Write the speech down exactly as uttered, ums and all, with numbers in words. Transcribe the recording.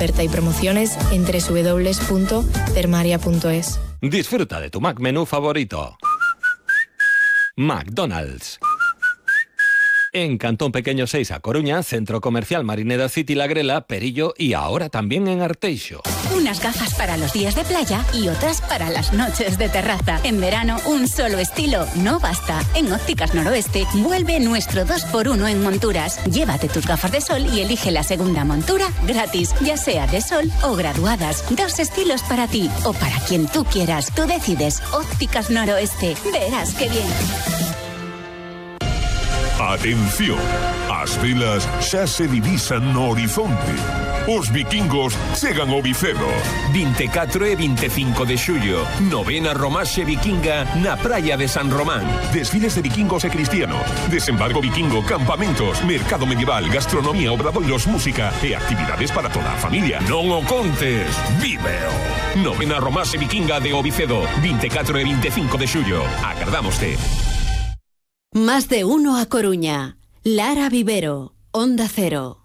oferta y promociones en doble u doble u doble u punto termaria punto es. Disfruta de tu Mac menú favorito. McDonald's. En Cantón Pequeño seis, A Coruña, Centro Comercial Marineda City La Grela, Perillo y ahora también en Arteixo. Unas gafas para los días de playa y otras para las noches de terraza. En verano, un solo estilo no basta. En Ópticas Noroeste, vuelve nuestro dos por uno en monturas. Llévate tus gafas de sol y elige la segunda montura gratis, ya sea de sol o graduadas. Dos estilos para ti o para quien tú quieras. Tú decides. Ópticas Noroeste. Verás qué bien. Atención, as velas xa se divisan no horizonte. Os vikingos chegan ao Vicedo. vinte e catro e vinte e cinco de xullo, novena Romaxe Vikinga na praia de San Román. Desfiles de vikingos e cristianos, desembarco vikingo, campamentos, mercado medieval, gastronomía, obradoiros, música e actividades para toda a familia. Non o contes, víveo. Novena Romaxe Vikinga de O Vicedo, vinte e catro e vinte e cinco de xullo. Agardámoste. Más de uno A Coruña. Lara Vivero, Onda Cero.